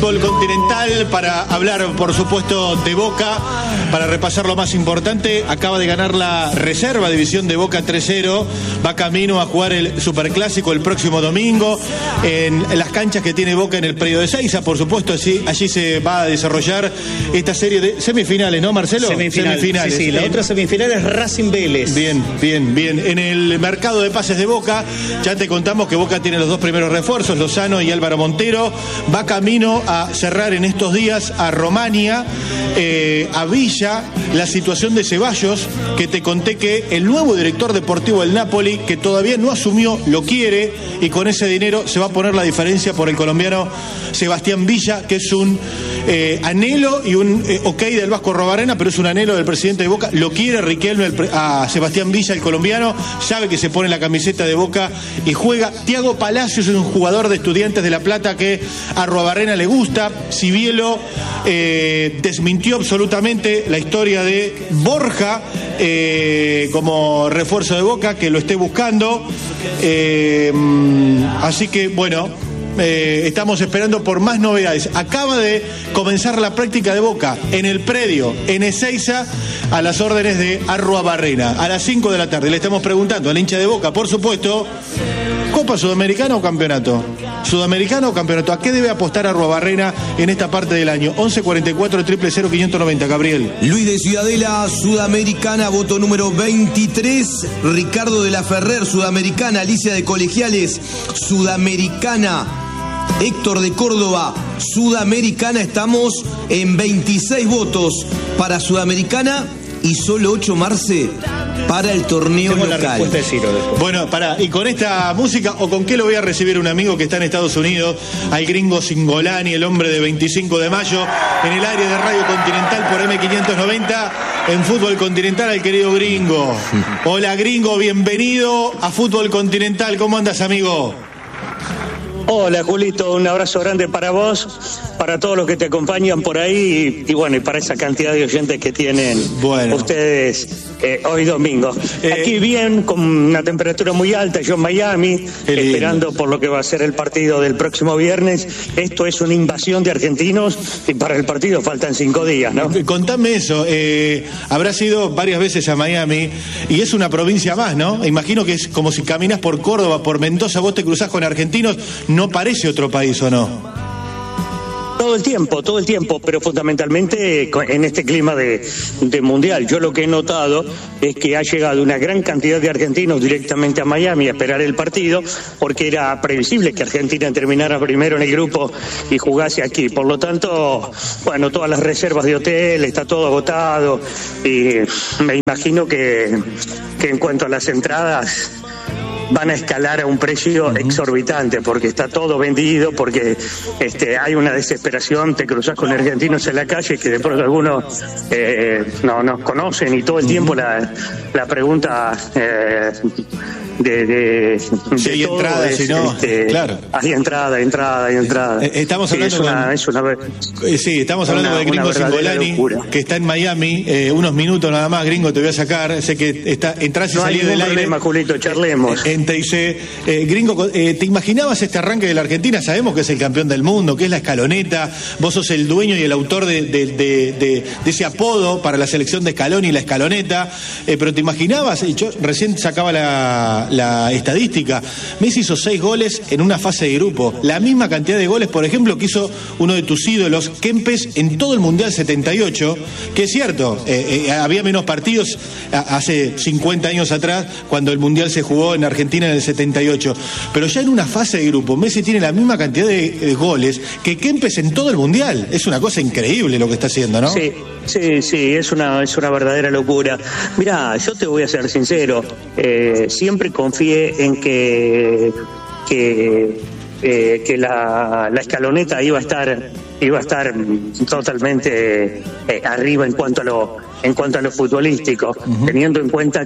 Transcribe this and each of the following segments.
fútbol continental para hablar, por supuesto, de Boca, para repasar lo más importante. Acaba de ganar la reserva división de Boca 3-0, va camino a jugar el Superclásico el próximo domingo en las canchas que tiene Boca en el predio de Seiza, por supuesto. Allí se va a desarrollar esta serie de semifinales, ¿no, Marcelo? Semifinales. Sí, la otra semifinal es Racing Vélez. Bien. En el mercado de pases de Boca, ya te contamos que Boca tiene los dos primeros refuerzos, Lozano y Álvaro Montero. Va camino a cerrar en estos días a Romania, a Villa, la situación de Ceballos, que te conté que el nuevo director deportivo del Napoli, que todavía no asumió, lo quiere, y con ese dinero se va a poner la diferencia por el colombiano Sebastián Villa, que es un anhelo y un ok del Vasco Arruabarrena, pero es un anhelo del presidente de Boca. Lo quiere Riquelme a Sebastián Villa, el colombiano, sabe que se pone la camiseta de Boca y juega. Thiago Palacios es un jugador de Estudiantes de La Plata que a Arruabarrena le gusta. Cibielo desmintió absolutamente la historia de Borja como refuerzo de Boca, que lo esté buscando. Así que, bueno, estamos esperando por más novedades. Acaba de comenzar la práctica de Boca en el predio, en Ezeiza, a las órdenes de Arruabarrena, a las 5 de la tarde. Le estamos preguntando al hincha de Boca, por supuesto, ¿Copa Sudamericana o campeonato? ¿Sudamericana o campeonato? ¿A qué debe apostar Arruabarrena en esta parte del año? 1144 000 590, Gabriel. Luis de Ciudadela, Sudamericana, voto número 23. Ricardo de la Ferrer, Sudamericana. Alicia de Colegiales, Sudamericana. Héctor de Córdoba, Sudamericana. Estamos en 26 votos para Sudamericana y solo 8, Marce, para el torneo local. La respuesta de Ciro después. Bueno, pará, y con esta música, ¿o con qué lo voy a recibir un amigo que está en Estados Unidos? Al gringo Singolani, el hombre de 25 de mayo, en el área de Radio Continental por M590, en Fútbol Continental, al querido gringo. Hola, gringo, bienvenido a Fútbol Continental. ¿Cómo andas, amigo? Hola, Julito, un abrazo grande para vos, para todos los que te acompañan por ahí y bueno, y para esa cantidad de oyentes que tienen ustedes hoy domingo. Aquí bien, con una temperatura muy alta, yo en Miami, esperando por lo que va a ser el partido del próximo viernes. Esto es una invasión de argentinos y para el partido faltan 5 días, ¿no? Contame eso, habrás ido varias veces a Miami y es una provincia más, ¿no? Imagino que es como si caminas por Córdoba, por Mendoza, vos te cruzás con argentinos. ¿No parece otro país o no? Todo el tiempo, pero fundamentalmente en este clima de mundial. Yo lo que he notado es que ha llegado una gran cantidad de argentinos directamente a Miami a esperar el partido, porque era previsible que Argentina terminara primero en el grupo y jugase aquí. Por lo tanto, bueno, todas las reservas de hotel, está todo agotado, y me imagino que en cuanto a las entradas van a escalar a un precio exorbitante, porque está todo vendido, porque hay una desesperación. Te cruzas con argentinos en la calle que de pronto algunos no nos conocen, y todo el tiempo la pregunta de hay todo entrada, es, si no, claro. Hay entrada. Estamos hablando estamos hablando del gringo Singolani, que está en Miami. Unos minutos nada más, gringo, te voy a sacar. Sé que entrás y salís del aire. No hay problema, Julito, charlemos. Te dice, gringo, ¿te imaginabas este arranque de la Argentina? Sabemos que es el campeón del mundo, que es la escaloneta. Vos sos el dueño y el autor de ese apodo para la selección de Scaloni, la escaloneta. Pero ¿te imaginabas? Yo recién sacaba la estadística. Messi hizo 6 goles en una fase de grupo. La misma cantidad de goles, por ejemplo, que hizo uno de tus ídolos, Kempes, en todo el Mundial 78, que es cierto, había menos partidos hace 50 años atrás, cuando el Mundial se jugó en Argentina en el 78, pero ya en una fase de grupo Messi tiene la misma cantidad de goles que Kempes en todo el Mundial. Es una cosa increíble lo que está haciendo, ¿no? Sí, es una verdadera locura. Mirá, yo te voy a ser sincero, siempre confié en que la escaloneta iba a estar totalmente arriba en cuanto a lo futbolístico, teniendo en cuenta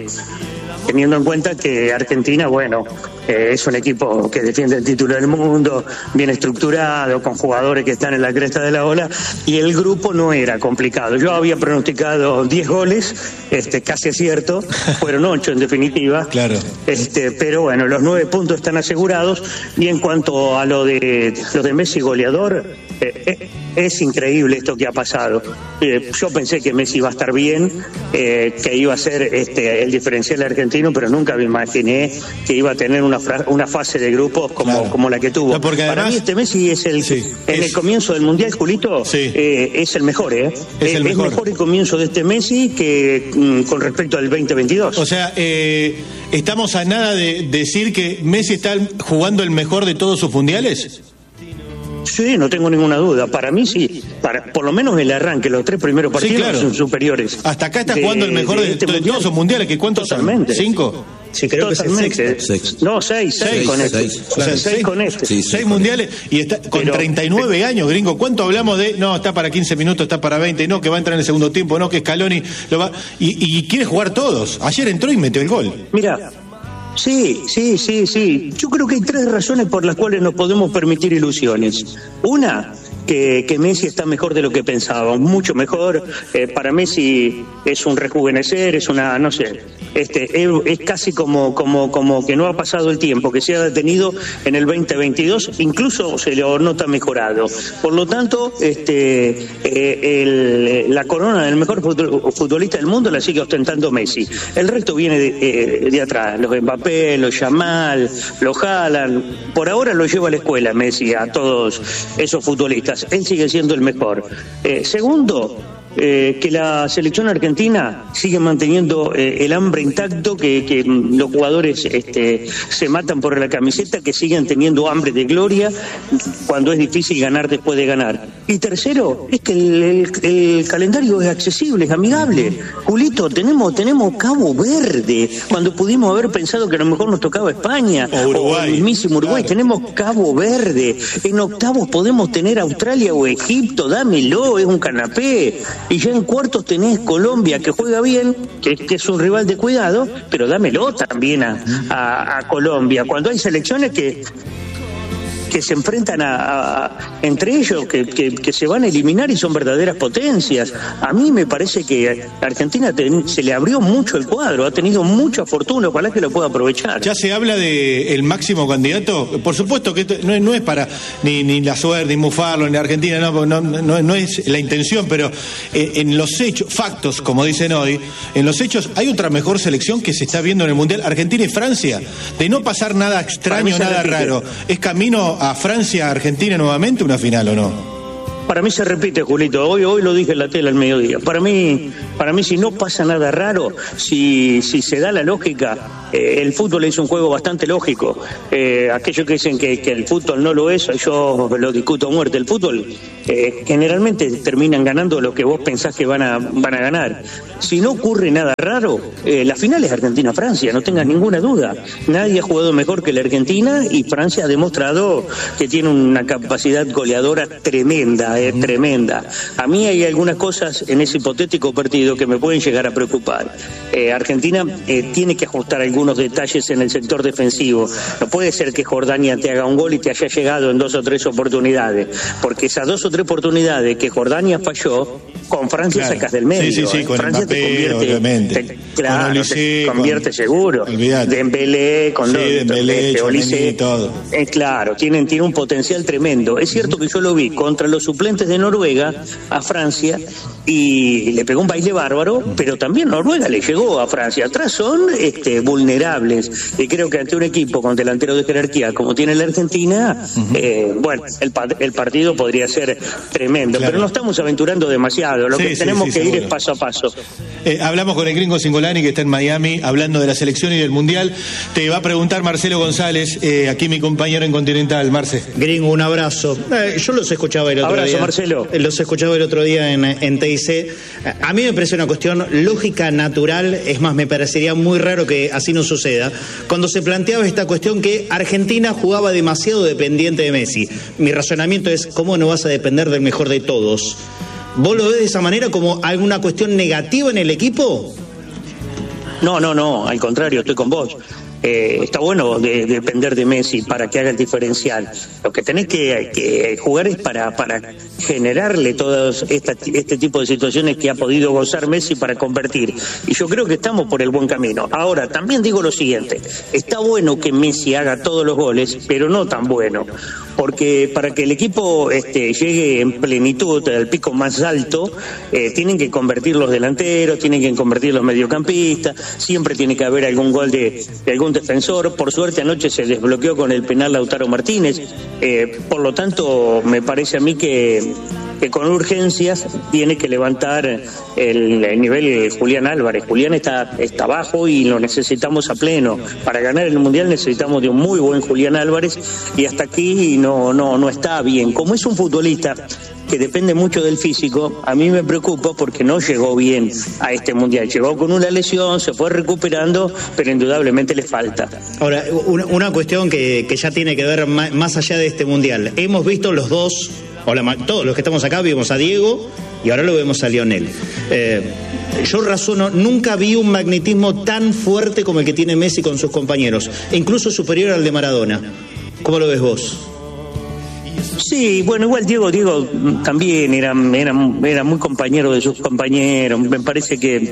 que Argentina, bueno, es un equipo que defiende el título del mundo, bien estructurado, con jugadores que están en la cresta de la ola, y el grupo no era complicado. Yo había pronosticado 10 goles, casi acierto, fueron 8 en definitiva. Claro. Pero bueno, los 9 puntos están asegurados, y en cuanto a lo de Messi goleador, Es increíble esto que ha pasado. Yo pensé que Messi iba a estar bien, que iba a ser el diferencial argentino, pero nunca me imaginé que iba a tener una fase de grupos como la que tuvo. No, para además, mí Messi es el comienzo del Mundial, Julito, es el mejor. Es el mejor el comienzo de este Messi que con respecto al 2022. O sea, estamos a nada de decir que Messi está jugando el mejor de todos sus mundiales. Sí, no tengo ninguna duda. Para mí sí. Por lo menos el arranque, los 3 primeros partidos son superiores. Hasta acá está jugando el mejor de todos sus mundiales. ¿Que cuántos son? 5. Sí, creo totalmente. Que es sexto. No, 6 con este. 6 con este. 6 mundiales y está con 39 años, gringo. ¿Cuánto hablamos de, no, está para 15 minutos, está para 20, no, que va a entrar en el segundo tiempo, no, que Scaloni lo va... Y quiere jugar todos. Ayer entró y metió el gol. Mira... Sí. Yo creo que hay 3 razones por las cuales nos podemos permitir ilusiones. Una, que Messi está mejor de lo que pensábamos, mucho mejor. Para Messi es un rejuvenecer, es una, no sé, es casi como que no ha pasado el tiempo, que se ha detenido en el 2022, incluso se lo nota mejorado. Por lo tanto, la corona del mejor futbolista del mundo la sigue ostentando Messi. El resto viene de atrás, los Mbappé, los Yamal, los Haaland. Por ahora lo lleva a la escuela Messi a todos esos futbolistas. Él sigue siendo el mejor. Segundo, que la selección argentina sigue manteniendo el hambre intacto, que los jugadores se matan por la camiseta, que siguen teniendo hambre de gloria cuando es difícil ganar después de ganar. Y tercero, es que el calendario es accesible, es amigable. Julito, tenemos Cabo Verde, cuando pudimos haber pensado que a lo mejor nos tocaba España o Uruguay, o el mismísimo Uruguay, tenemos Cabo Verde. En octavos podemos tener Australia o Egipto, dámelo, es un canapé. Y ya en cuartos tenés Colombia, que juega bien, que es un rival de cuidado, pero dámelo también a Colombia. Cuando hay selecciones que se enfrentan entre ellos, que se van a eliminar y son verdaderas potencias. A mí me parece que a Argentina se le abrió mucho el cuadro, ha tenido mucha fortuna, ojalá que lo pueda aprovechar. Ya se habla de el máximo candidato, por supuesto que esto no es para ni la suerte, ni mufarlo, ni Argentina, no es la intención, pero en los hechos, factos, como dicen hoy, en los hechos hay otra mejor selección que se está viendo en el Mundial, Argentina y Francia, de no pasar nada extraño, nada raro, es camino a Francia, Argentina nuevamente una final, ¿o no? Para mí se repite, Julito. Hoy lo dije en la tele al mediodía. Para mí si no pasa nada raro, si se da la lógica, el fútbol es un juego bastante lógico. Aquellos que dicen que el fútbol no lo es, yo lo discuto a muerte. El fútbol generalmente terminan ganando lo que vos pensás que van a ganar. Si no ocurre nada raro, la final es Argentina-Francia, no tengas ninguna duda. Nadie ha jugado mejor que la Argentina y Francia ha demostrado que tiene una capacidad goleadora tremenda. Tremenda. A mí hay algunas cosas en ese hipotético partido que me pueden llegar a preocupar. Argentina tiene que ajustar algunos detalles en el sector defensivo. No puede ser que Jordania te haga un gol y te haya llegado en 2 o 3 oportunidades, porque esas 2 o 3 oportunidades que Jordania falló, con Francia sacas del medio. Sí, con Francia Mbappé, te convierte, obviamente. Te convierte seguro. Dembélé, con Olise, todo. Claro, tiene un potencial tremendo. Es cierto que yo lo vi contra los suplentes de Noruega a Francia y le pegó un baile bárbaro, pero también Noruega le llegó a Francia. Atrás son vulnerables y creo que ante un equipo con delantero de jerarquía como tiene la Argentina, el partido podría ser tremendo, pero no estamos aventurando demasiado. Lo que tenemos que ir es paso a paso. Hablamos con el gringo Cingolani, que está en Miami, hablando de la selección y del Mundial. Te va a preguntar Marcelo González, aquí mi compañero en Continental. Marce. Gringo, un abrazo. Yo los escuchaba el otro día. Marcelo. Los escuchaba el otro día en TIC. A mí me parece una cuestión lógica, natural. Es más, me parecería muy raro que así no suceda. Cuando se planteaba esta cuestión que Argentina jugaba demasiado dependiente de Messi. Mi razonamiento es, ¿cómo no vas a depender del mejor de todos? ¿Vos lo ves de esa manera como alguna cuestión negativa en el equipo? No, al contrario, estoy con vos. está bueno depender de Messi para que haga el diferencial. Lo que tenés que jugar es para generarle todas este tipo de situaciones que ha podido gozar Messi para convertir. Y yo creo que estamos por el buen camino. Ahora, también digo lo siguiente, está bueno que Messi haga todos los goles, pero no tan bueno, porque para que el equipo llegue en plenitud al pico más alto, tienen que convertir los delanteros, tienen que convertir los mediocampistas, siempre tiene que haber algún gol de algún defensor. Por suerte anoche se desbloqueó con el penal Lautaro Martínez, por lo tanto me parece a mí que con urgencias tiene que levantar el nivel Julián Álvarez. Julián está bajo y lo necesitamos a pleno. Para ganar el Mundial necesitamos de un muy buen Julián Álvarez, y hasta aquí no está bien. Como es un futbolista que depende mucho del físico, a mí me preocupa porque no llegó bien a este Mundial. Llegó con una lesión, se fue recuperando, pero indudablemente le falta. Ahora, una cuestión que ya tiene que ver más allá de este Mundial. Hemos visto los dos, todos los que estamos acá vimos a Diego y ahora lo vemos a Lionel. Yo razono, nunca vi un magnetismo tan fuerte como el que tiene Messi con sus compañeros, e incluso superior al de Maradona. ¿Cómo lo ves vos? Sí, bueno, igual Diego también era muy compañero de sus compañeros. Me parece que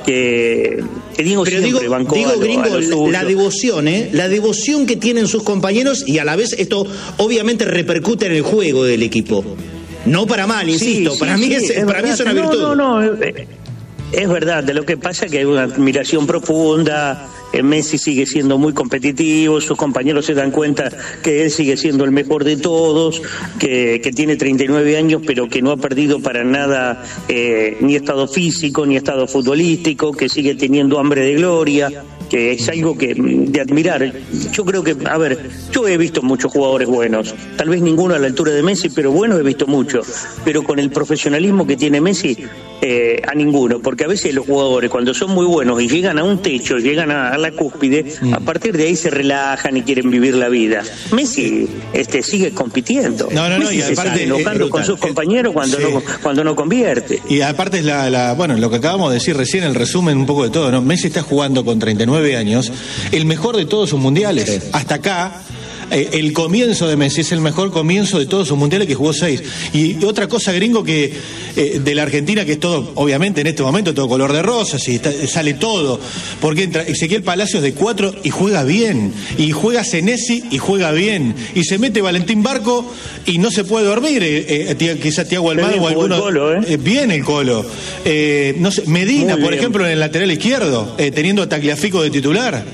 Diego siempre bancó Gringo, la devoción que tienen sus compañeros, y a la vez esto obviamente repercute en el juego del equipo. No para mal, insisto, para mí es una virtud. No, es verdad. De lo que pasa es que hay una admiración profunda. Messi sigue siendo muy competitivo, sus compañeros se dan cuenta que él sigue siendo el mejor de todos, que tiene 39 años, pero que no ha perdido para nada ni estado físico, ni estado futbolístico, que sigue teniendo hambre de gloria, que es algo de admirar. Yo creo que, yo he visto muchos jugadores buenos, tal vez ninguno a la altura de Messi, pero buenos he visto muchos, pero con el profesionalismo que tiene Messi, a ninguno, porque a veces los jugadores cuando son muy buenos y llegan a un techo, llegan a la cúspide, a partir de ahí se relajan y quieren vivir la vida. Messi sigue compitiendo. Y aparte sigue enojando con sus compañeros cuando no convierte. Y aparte es lo que acabamos de decir recién, el resumen un poco de todo, ¿no? Messi está jugando con 39 años, el mejor de todos sus mundiales. Sí. Hasta acá, el comienzo de Messi es el mejor comienzo de todos sus mundiales, que jugó 6. Y otra cosa, Gringo, que de la Argentina, que es todo, obviamente en este momento, todo color de rosas, y sale todo, porque entra Ezequiel Palacios de 4 y juega bien, y juega Senesi y juega bien, y se mete Valentín Barco y no se puede dormir, quizás Thiago Almada o alguno. Bien el Colo. No sé, Medina, por ejemplo, en el lateral izquierdo, teniendo a Tagliafico de titular.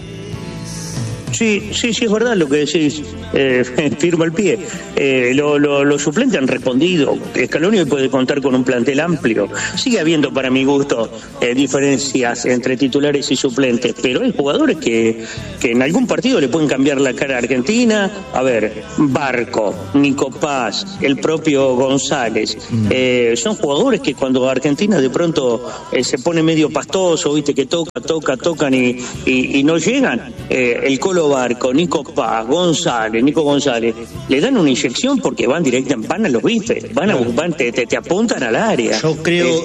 Sí, es verdad lo que decís, firmo el pie. Los suplentes han respondido. Scaloni puede contar con un plantel amplio. Sigue habiendo, para mi gusto, diferencias entre titulares y suplentes, pero hay jugadores que en algún partido le pueden cambiar la cara a Argentina. Barco, Nico Paz, el propio González. Son jugadores que cuando Argentina de pronto se pone medio pastoso, viste, que tocan y no llegan, el Colo Barco, Nico Paz, Nico González, le dan una inyección porque van a los bifes, te apuntan al área. Yo creo...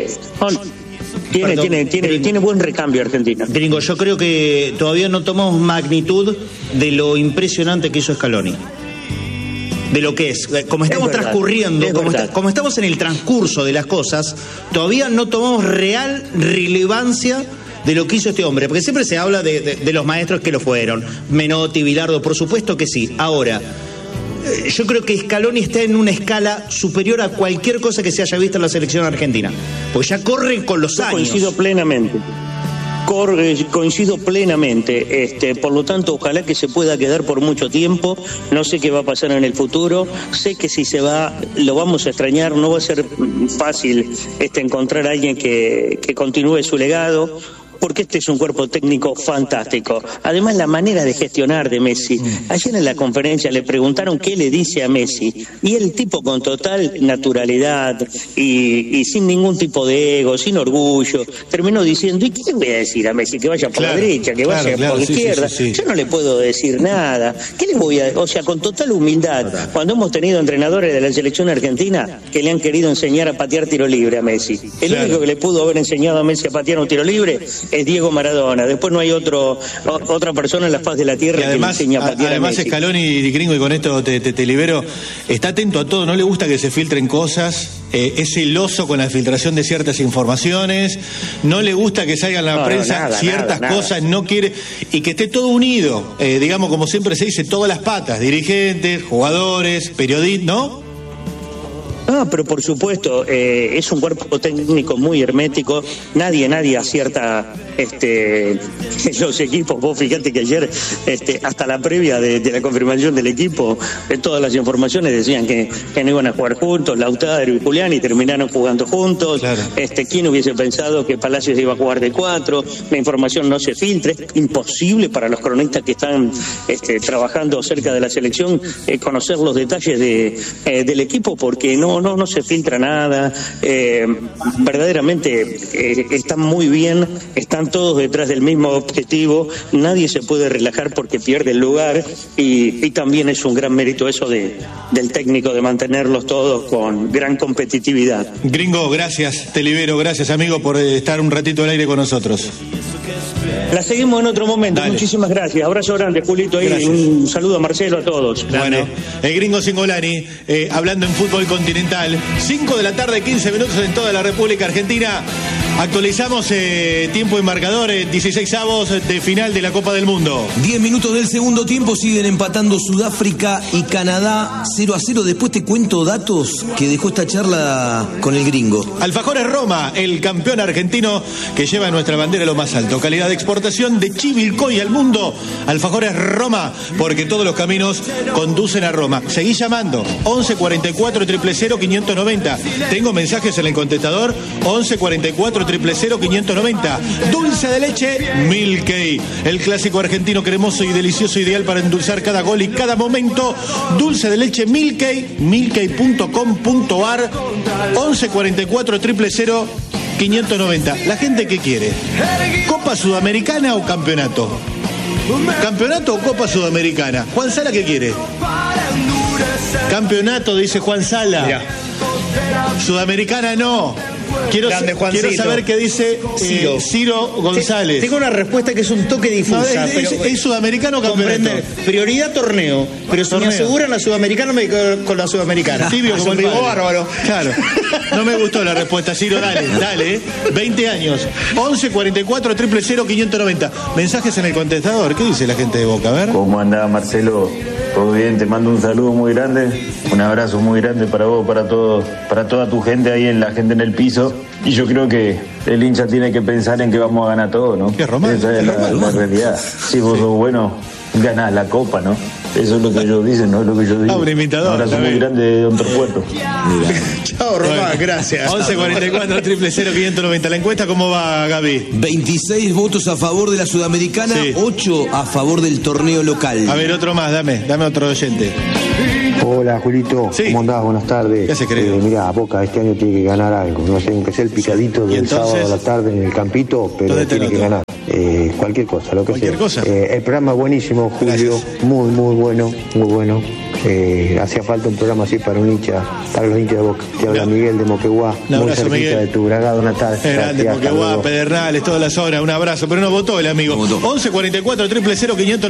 Tiene buen recambio Argentina. Gringo, yo creo que todavía no tomamos magnitud de lo impresionante que hizo Scaloni. De lo que es, como estamos transcurriendo, como estamos en el transcurso de las cosas, todavía no tomamos real relevancia de lo que hizo este hombre, porque siempre se habla de los maestros que lo fueron, Menotti, Bilardo, por supuesto que sí. Ahora, yo creo que Scaloni está en una escala superior a cualquier cosa que se haya visto en la selección argentina, porque ya corre con los años. Coincido plenamente, por lo tanto ojalá que se pueda quedar por mucho tiempo. No sé qué va a pasar en el futuro, sé que si se va lo vamos a extrañar, no va a ser fácil encontrar a alguien que continúe su legado, porque este es un cuerpo técnico fantástico. Además, la manera de gestionar de Messi. Ayer en la conferencia le preguntaron qué le dice a Messi, y el tipo con total naturalidad y sin ningún tipo de ego, sin orgullo, terminó diciendo: ¿y qué le voy a decir a Messi? Que vaya por la derecha, que vaya por la izquierda. Sí. Yo no le puedo decir nada. ¿Qué le voy a...? O sea, con total humildad, cuando hemos tenido entrenadores de la selección argentina que le han querido enseñar a patear tiro libre a Messi. El único que le pudo haber enseñado a Messi a patear un tiro libre es Diego Maradona. Después no hay otra persona en la faz de la tierra además, que le enseña a patear además a Messi. Scaloni y Gringo, y con esto te libero, está atento a todo, no le gusta que se filtren cosas, es celoso con la filtración de ciertas informaciones, no le gusta que salgan a la prensa ciertas cosas, no quiere, y que esté todo unido, digamos, como siempre se dice, todas las patas, dirigentes, jugadores, periodistas, ¿no? Ah, pero por supuesto, es un cuerpo técnico muy hermético, nadie acierta los equipos. Vos fíjate que ayer, hasta la previa de la confirmación del equipo, todas las informaciones decían que no iban a jugar juntos, Lautaro y Julián, y terminaron jugando juntos. Claro. ¿Quién hubiese pensado que Palacios iba a jugar de 4? La información no se filtra, es imposible para los cronistas que están trabajando cerca de la selección conocer los detalles del equipo, porque no se filtra nada. Verdaderamente están muy bien, están todos detrás del mismo objetivo, nadie se puede relajar porque pierde el lugar, y también es un gran mérito eso del técnico, de mantenerlos todos con gran competitividad. Gringo, gracias, te libero, gracias amigo por estar un ratito al aire con nosotros. La seguimos en otro momento. Dale. Muchísimas gracias. Abrazo grande, Julito. Y un saludo a Marcelo, a todos. Bueno, el Gringo Cingolani, hablando en fútbol continental. 5 de la tarde, 15 minutos en toda la República Argentina. Actualizamos tiempo y marcador, 16avos de final de la Copa del Mundo. 10 minutos del segundo tiempo, siguen empatando Sudáfrica y Canadá 0-0. Después te cuento datos que dejó esta charla con el Gringo. Alfajores Roma, el campeón argentino que lleva nuestra bandera lo más alto. Calidad de exportación de Chivilcoy al mundo. Alfajores Roma, porque todos los caminos conducen a Roma. Seguí llamando, 11 44 000 590. Tengo mensajes en el contestador, 11 44 000 590. Dulce de leche Milkey, el clásico argentino cremoso y delicioso, ideal para endulzar cada gol y cada momento. Dulce de leche Milkey, milkey.com.ar, 11 44 000 590. La gente que quiere, ¿Copa Sudamericana o campeonato? ¿Campeonato o Copa Sudamericana? Juan Sala, ¿qué quiere? Campeonato, dice Juan Sala. Mirá. Sudamericana no. Quiero saber qué dice Ciro González. Tengo una respuesta que es un toque difusa. ¿Es sudamericano o campeonato? Prioridad torneo. Pero si me aseguran la sudamericana, me quedo con la sudamericana. Tibio como el padre. Bárbaro. Claro. No me gustó la respuesta, Ciro. Dale. 20 años. 11 44 000 590. Mensajes en el contestador. ¿Qué dice la gente de Boca? A ver. ¿Cómo andás, Marcelo? Todo bien, te mando un saludo muy grande, un abrazo muy grande para vos, para toda tu gente ahí, la gente en el piso. Y yo creo que el hincha tiene que pensar en que vamos a ganar todo, ¿no? Qué romántico. Esa es la realidad. Si vos sos bueno, ganás la copa, ¿no? Eso es lo que ellos dicen, no es lo que yo digo. Un imitador. Un abrazo muy grande de Don Torpuerto. Chao, Román, gracias. 11 44 000 590. La encuesta, ¿cómo va, Gaby? 26 votos a favor de la Sudamericana, Sí. 8 a favor del torneo local. A ver, otro más, dame otro oyente. Hola, Julito. Sí. ¿Cómo andás? Buenas tardes. ¿Qué haces, querido? Mirá, Boca este año tiene que ganar algo. No sé, aunque sea el picadito ¿Y del entonces? sábado a la tarde en el campito, pero ¿Dónde te tiene que noto? ganar. Cualquier cosa, lo que Cualquier sea. cosa. El programa es buenísimo, Julio. Gracias. Muy bueno. Hacía falta un programa así para un hincha, para los hinchas de Boca. Te habla Miguel de Moquegua, Un muy abrazo, cerquita Miguel. de tu bragado natal. Es grande, Gracias, hasta Moquegua, luego. Pedernales, toda la zona. Un abrazo, pero no votó el amigo. No votó. 11 44 000 590.